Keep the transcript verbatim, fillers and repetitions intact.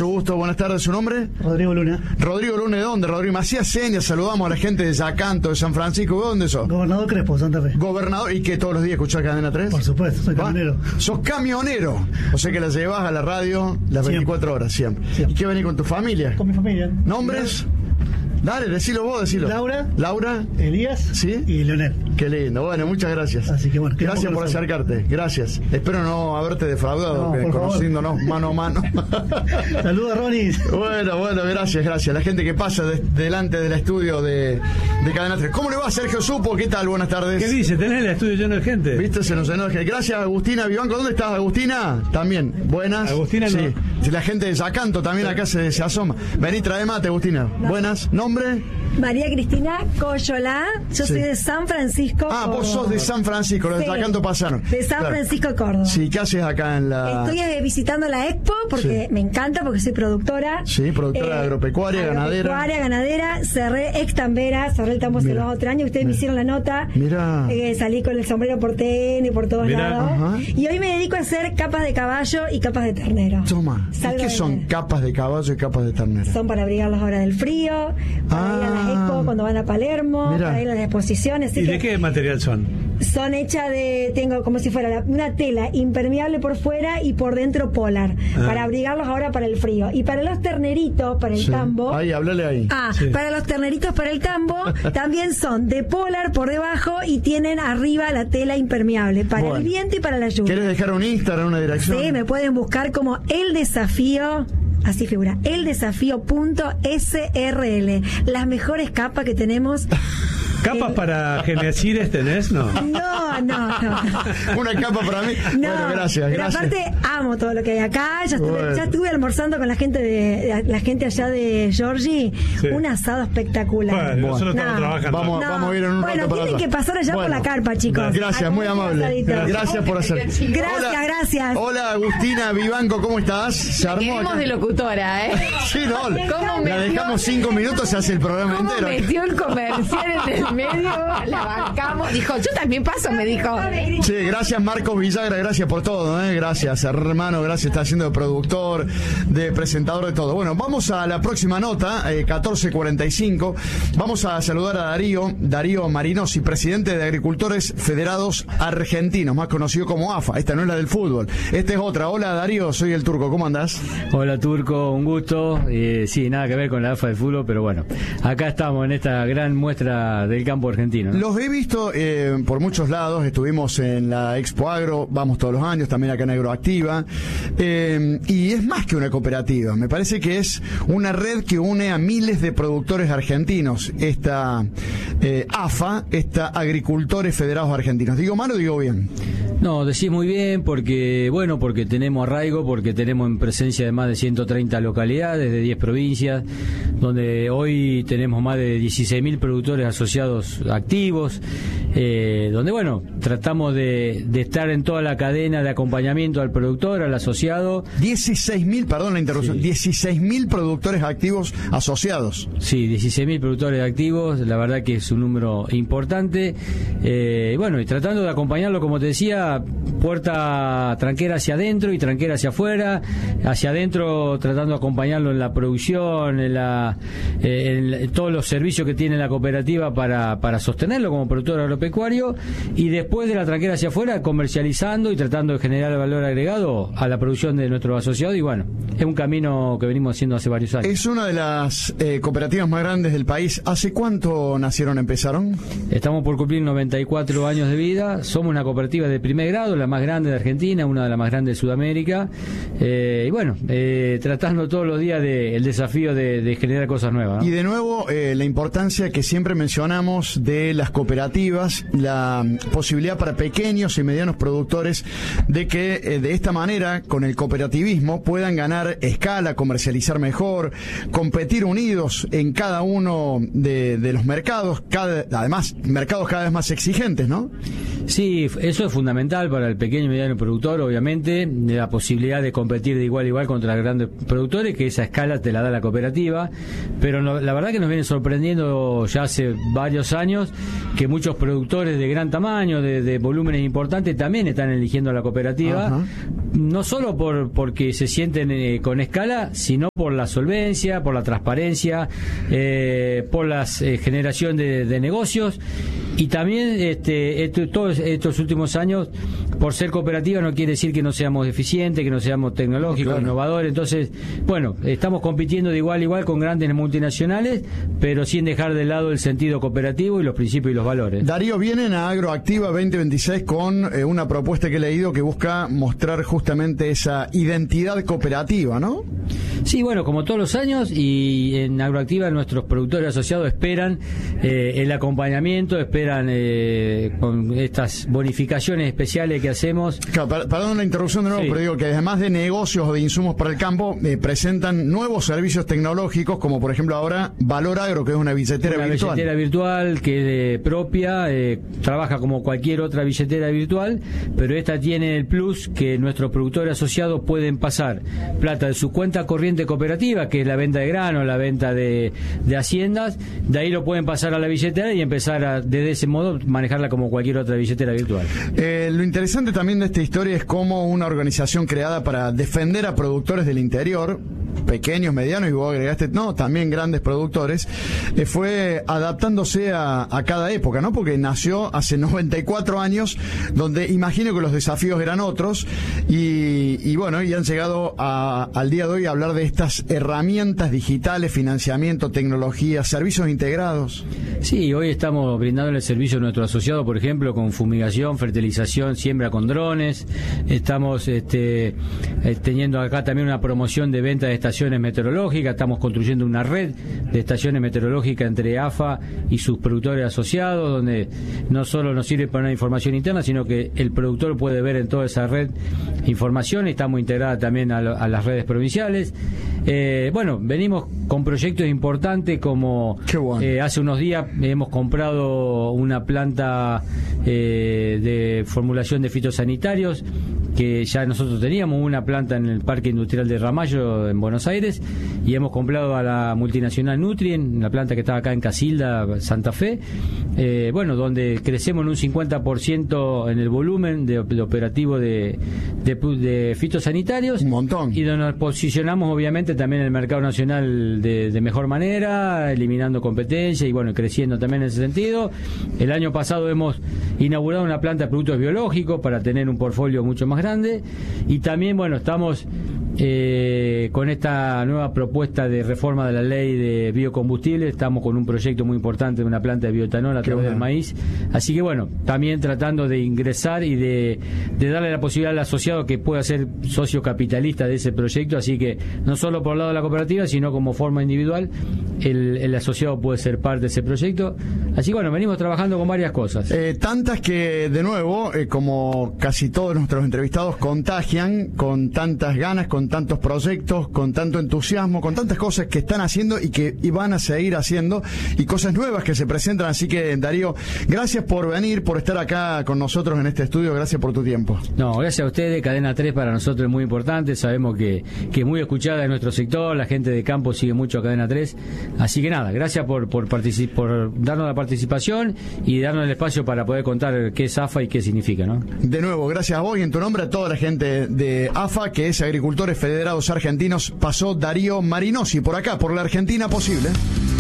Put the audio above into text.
Mucho gusto, buenas tardes. ¿Su nombre? Rodrigo Luna. Rodrigo Luna, ¿de dónde, Rodrigo? Me hacía señas, saludamos a la gente de Yacanto, de San Francisco. ¿De dónde sos? Gobernador Crespo, Santa Fe. Gobernador, ¿y que todos los días escuchás Cadena tres? Por supuesto, soy camionero. ¿Sos camionero? O sea que la llevas a la radio las veinticuatro horas, siempre. siempre. ¿Y qué venís con tu familia? Con mi familia. ¿Nombres? Dale, decilo vos, decilo. Laura. Laura. Elías. Sí. Y Leonel. Qué lindo. Bueno, muchas gracias. Así que bueno. Gracias por acercarte. Gracias. Espero no haberte defraudado, no, conociéndonos favor. mano a mano. Saludos, Ronnie. Bueno, bueno, gracias, gracias. La gente que pasa de, delante del estudio de, de Cadena tres. ¿Cómo le va, Sergio Supo? ¿Qué tal? Buenas tardes. ¿Qué dice? ¿Tenés el estudio lleno de gente? ¿Viste? Se nos llenó de gente. Gracias, Agustina Vivanco. ¿Dónde estás, Agustina? También. Buenas. Agustina sí. no. La gente de Yacanto también acá se, se asoma. Vení, trae mate, Agustina. No. Buenas. ¿Nombre? María Cristina Coyola, yo sí. soy de San Francisco. Ah, Córdoba. Vos sos de San Francisco, los sí, de Yacanto pasaron. De San claro. Francisco, Córdoba. Sí, ¿qué haces acá en la...? Estoy eh, visitando la Expo porque sí. me encanta, porque soy productora. Sí, productora eh, agropecuaria, ganadera. Agropecuaria, ganadera, cerré ex tambera, cerré el tambo hace dos o tres años, ustedes Mira. me hicieron la nota. Mira. Eh, salí con el sombrero por T N y por todos Mira. lados. Ajá. Y hoy me dedico a hacer capas de caballo y capas de ternero. Toma, ¿y qué son él. capas de caballo y capas de ternero? Son para abrigar las horas del frío, para ah. ir a la Expo cuando van a Palermo, Mira. para ir a las exposiciones. ¿Y de qué material son? Son hechas de, tengo como si fuera la, una tela impermeable por fuera y por dentro polar, ah. para abrigarlos ahora para el frío. Y para los terneritos, para el sí. tambo. Ahí, háblale ahí. Ah, sí. para los terneritos, para el tambo, también son de polar por debajo y tienen arriba la tela impermeable, para bueno. el viento y para la lluvia. ¿Quieres dejar un Instagram, una dirección? Sí, me pueden buscar como El Desafío. Así figura, el desafío punto S R L. Las mejores capas que tenemos. ¿Capas eh, para Genesires tenés? No. No, no, no. Una capa para mí. No, bueno, gracias, pero gracias. aparte amo todo lo que hay acá. Ya estuve, bueno. ya estuve almorzando con la gente de la gente allá de Georgie. Sí. Un asado espectacular. Bueno, bueno. nosotros estamos nah, trabajando. Vamos, no. vamos a ir en un bueno, rato para tienen atrás. que pasar allá bueno. por la carpa, chicos. Gracias, muy amable. Gracias, gracias por hacer. Gracias, hola, gracias. Hola, Agustina Vivanco, ¿cómo estás? Se armó acá de locutora, ¿eh? Sí, no. ¿Cómo la metió, dejamos cinco minutos, se hace el programa ¿cómo entero. Metió el comercial en el medio, la bancamos. Dijo, yo también paso, me dijo. Sí, gracias Marcos Villagra, gracias por todo, ¿eh? Gracias, hermano, gracias, está haciendo de productor, de presentador, de todo. Bueno, vamos a la próxima nota, eh, catorce cuarenta y cinco. Vamos a saludar a Darío, Darío Marinosi, presidente de Agricultores Federados Argentinos, más conocido como A F A. Esta no es la del fútbol, esta es otra. Hola Darío, soy el Turco, ¿cómo andás? Hola Turco, un gusto. Eh, sí, nada que ver con la A F A del fútbol, pero bueno, acá estamos en esta gran muestra del campo argentino, ¿no? Los he visto eh, por muchos lados, estuvimos en la Expo Agro, vamos todos los años, también acá en Agroactiva, eh, y es más que una cooperativa, me parece que es una red que une a miles de productores argentinos, esta eh, A F A, esta Agricultores Federados Argentinos. ¿Digo mal o digo bien? No, decís muy bien, porque bueno, porque tenemos arraigo, porque tenemos en presencia de más de ciento treinta localidades, de diez provincias, donde hoy tenemos más de dieciséis mil productores asociados activos, eh, donde bueno, tratamos de, de estar en toda la cadena de acompañamiento al productor, al asociado. dieciséis mil, perdón la interrupción, sí. dieciséis mil productores activos asociados. Sí, dieciséis mil productores activos, la verdad que es un número importante, eh, bueno, y tratando de acompañarlo, como te decía, puerta tranquera hacia adentro y tranquera hacia afuera, hacia adentro tratando de acompañarlo en la producción, en, la, eh, en, la, en todos los servicios que tiene la cooperativa para, para sostenerlo como productor agropecuario, y después de la tranquera hacia afuera comercializando y tratando de generar valor agregado a la producción de nuestros asociados. Y bueno, es un camino que venimos haciendo hace varios años. Es una de las eh, cooperativas más grandes del país. ¿Hace cuánto nacieron, empezaron? Estamos por cumplir noventa y cuatro años de vida, somos una cooperativa de primer grado, la más grande de Argentina, una de las más grandes de Sudamérica, eh, y bueno, eh, tratando todos los días de, el desafío de, de generar cosas nuevas, ¿no? Y de nuevo, eh, la importancia que siempre mencionamos de las cooperativas, la posibilidad para pequeños y medianos productores de que eh, de esta manera, con el cooperativismo, puedan ganar escala, comercializar mejor, competir unidos en cada uno de, de los mercados, cada, además, mercados cada vez más exigentes, ¿no? Sí, eso es fundamental para el pequeño y mediano productor, obviamente, de la posibilidad de competir de igual a igual contra los grandes productores, que esa escala te la da la cooperativa, pero no, la verdad que nos viene sorprendiendo ya hace varios años que muchos productores de gran tamaño, de, de volúmenes importantes, también están eligiendo la cooperativa. Ajá. No solo por porque se sienten eh, con escala, sino por la solvencia, por la transparencia, eh, por la eh, generación de, de negocios, y también este, esto, todos estos últimos años, por ser cooperativa no quiere decir que no seamos eficientes, que no seamos tecnológicos, claro, innovadores. Entonces, bueno, estamos compitiendo de igual a igual con grandes multinacionales, pero sin dejar de lado el sentido cooperativo y los principios y los valores. Darío, vienen a Agroactiva veinte veintiséis con eh, una propuesta que he leído que busca mostrar justamente esa identidad cooperativa, ¿no? Sí, bueno, como todos los años, y en Agroactiva nuestros productores asociados esperan eh, el acompañamiento, esperan eh, con estas bonificaciones especiales que hacemos. Claro, per- perdón la interrupción de nuevo, sí, pero digo que además de negocios o de insumos para el campo, eh, presentan nuevos servicios tecnológicos, como por ejemplo ahora Valor Agro, que es una billetera una virtual. Una billetera virtual que es eh, propia, eh, trabaja como cualquier otra billetera virtual, pero esta tiene el plus que nuestros productores asociados pueden pasar plata de su cuenta corriente cooperativa, que es la venta de grano, la venta de, de haciendas, de ahí lo pueden pasar a la billetera y empezar a, desde ese modo, manejarla como cualquier otra billetera virtual. Eh, lo interesante también de esta historia es cómo una organización creada para defender a productores del interior, pequeños, medianos, y vos agregaste, no, también grandes productores, eh, fue adaptándose a, a cada época, ¿no? Porque nació hace noventa y cuatro años, donde imagino que los desafíos eran otros, y, y bueno, y han llegado a, al día de hoy a hablar de estas herramientas digitales, financiamiento, tecnología, servicios integrados. Sí, hoy estamos brindando el servicio a nuestro asociado, por ejemplo, con fumigación, fertilización, siembra con drones. Estamos este, eh, teniendo acá también una promoción de venta de estaciones meteorológicas. Estamos construyendo una red de estaciones meteorológicas entre A F A y sus productores asociados, donde no solo nos sirve para una información interna, sino que el productor puede ver en toda esa red información. Estamos integradas también a, lo, a las redes provinciales. Eh, bueno, venimos con proyectos importantes como bueno. eh, hace unos días hemos comprado una planta eh, de formulación de fitosanitarios, que ya nosotros teníamos una planta en el Parque Industrial de Ramallo en Buenos Aires, y hemos comprado a la multinacional Nutrien, la planta que estaba acá en Casilda, Santa Fe, eh, bueno, donde crecemos en un cincuenta por ciento en el volumen de, de operativo de, de, de fitosanitarios. Un montón. Y donde nos posicionamos obviamente también en el mercado nacional de, de mejor manera, eliminando competencia y bueno, creciendo también en ese sentido. El año pasado hemos inaugurado una planta de productos biológicos para tener un portfolio mucho más grande, y también bueno, estamos eh, con esta nueva propuesta de reforma de la ley de biocombustibles. Estamos con un proyecto muy importante de una planta de bioetanol a través del maíz, así que bueno, también tratando de ingresar y de, de darle la posibilidad al asociado que pueda ser socio capitalista de ese proyecto, así que no solo por el lado de la cooperativa, sino como forma individual el, el asociado puede ser parte de ese proyecto. Así que bueno, venimos trabajando con varias cosas. Eh, tantas que, de nuevo, eh, como casi todos nuestros entrevistados, contagian con tantas ganas, con tantos proyectos, con tanto entusiasmo, con tantas cosas que están haciendo y que y van a seguir haciendo, y cosas nuevas que se presentan. Así que, Darío, gracias por venir, por estar acá con nosotros en este estudio, gracias por tu tiempo. No, gracias a ustedes. Cadena tres para nosotros es muy importante, sabemos que, que es muy escuchada en nuestro sector, la gente de campo sigue mucho a Cadena tres, así que nada, gracias por, por, particip- por darnos la participación y darnos el espacio para poder contar qué es A F A y qué significa, ¿no? De nuevo, gracias a vos y en tu nombre a toda la gente de A F A, que es Agricultores Federados Argentinos. Pasó Darío Marinosi por acá, por la Argentina Posible.